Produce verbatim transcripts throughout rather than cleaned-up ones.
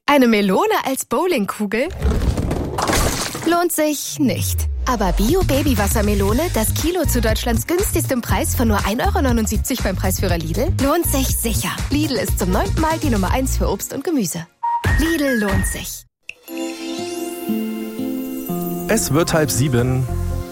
Eine Melone als Bowlingkugel? Lohnt sich nicht. Aber Bio-Baby-Wassermelone, das Kilo zu Deutschlands günstigstem Preis von nur ein Euro neunundsiebzig beim Preisführer Lidl, lohnt sich sicher. Lidl ist zum neunten Mal die Nummer eins für Obst und Gemüse. Lidl lohnt sich. Es wird halb sieben.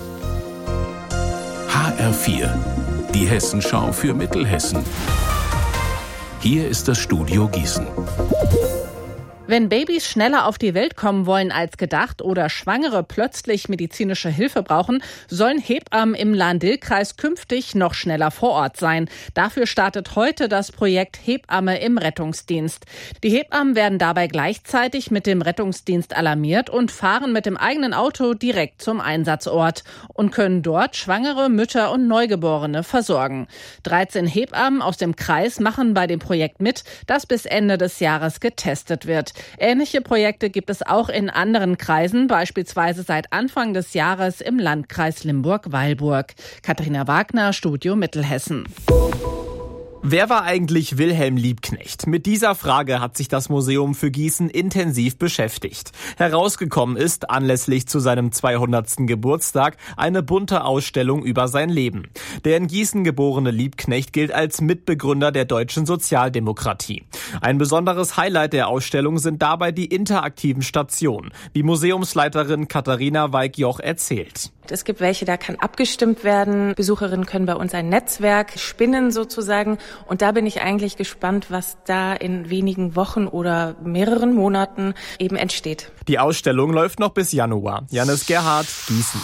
H R vier, die Hessenschau für Mittelhessen. Hier ist das Studio Gießen. Wenn Babys schneller auf die Welt kommen wollen als gedacht oder Schwangere plötzlich medizinische Hilfe brauchen, sollen Hebammen im Lahn-Dill-Kreis künftig noch schneller vor Ort sein. Dafür startet heute das Projekt Hebamme im Rettungsdienst. Die Hebammen werden dabei gleichzeitig mit dem Rettungsdienst alarmiert und fahren mit dem eigenen Auto direkt zum Einsatzort und können dort Schwangere, Mütter und Neugeborene versorgen. dreizehn Hebammen aus dem Kreis machen bei dem Projekt mit, das bis Ende des Jahres getestet wird. Ähnliche Projekte gibt es auch in anderen Kreisen, beispielsweise seit Anfang des Jahres im Landkreis Limburg-Weilburg. Katharina Wagner, Studio Mittelhessen. Wer war eigentlich Wilhelm Liebknecht? Mit dieser Frage hat sich das Museum für Gießen intensiv beschäftigt. Herausgekommen ist, anlässlich zu seinem zweihundertsten Geburtstag, eine bunte Ausstellung über sein Leben. Der in Gießen geborene Liebknecht gilt als Mitbegründer der deutschen Sozialdemokratie. Ein besonderes Highlight der Ausstellung sind dabei die interaktiven Stationen, wie Museumsleiterin Katharina Weig-Joch erzählt. Es gibt welche, da kann abgestimmt werden. Besucherinnen können bei uns ein Netzwerk spinnen sozusagen. Und da bin ich eigentlich gespannt, was da in wenigen Wochen oder mehreren Monaten eben entsteht. Die Ausstellung läuft noch bis Januar. Janis Gerhardt, Gießen.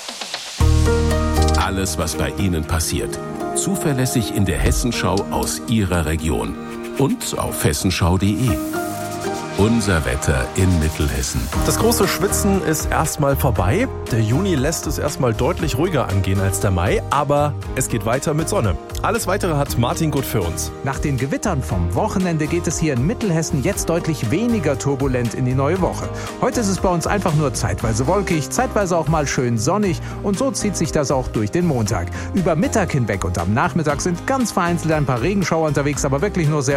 Alles, was bei Ihnen passiert. Zuverlässig in der Hessenschau aus Ihrer Region. Und auf hessenschau punkt de. Unser Wetter in Mittelhessen. Das große Schwitzen ist erstmal vorbei. Der Juni lässt es erstmal deutlich ruhiger angehen als der Mai, aber es geht weiter mit Sonne. Alles Weitere hat Martin Gut für uns. Nach den Gewittern vom Wochenende geht es hier in Mittelhessen jetzt deutlich weniger turbulent in die neue Woche. Heute ist es bei uns einfach nur zeitweise wolkig, zeitweise auch mal schön sonnig und so zieht sich das auch durch den Montag. Über Mittag hinweg und am Nachmittag sind ganz vereinzelt ein paar Regenschauer unterwegs, aber wirklich nur sehr